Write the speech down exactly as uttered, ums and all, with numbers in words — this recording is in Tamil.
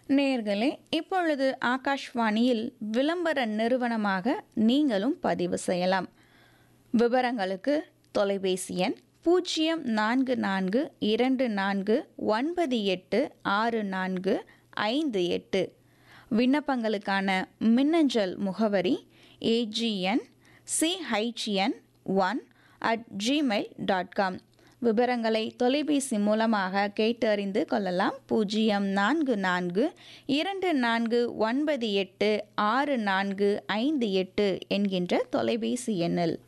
நேயர்களே, இப்பொழுது ஆகாஷ்வாணியில் விளம்பர நிறுவனமாக நீங்களும் பதிவு செய்யலாம். விவரங்களுக்கு தொலைபேசி எண் பூஜ்ஜியம் நான்கு நான்கு இரண்டு நான்கு ஒன்பது எட்டு ஆறு நான்கு ஐந்து எட்டு. விண்ணப்பங்களுக்கான மின்னஞ்சல் முகவரி AGN CHN one at Gmail dot com. விவரங்களை தொலைபேசி மூலமாக கேட்டறிந்து கொள்ளலாம். பூஜ்ஜியம் நான்கு நான்கு இரண்டு நான்கு ஒன்பது எட்டு ஆறு நான்கு ஐந்து எட்டு என்கின்ற தொலைபேசி எண்ணில்.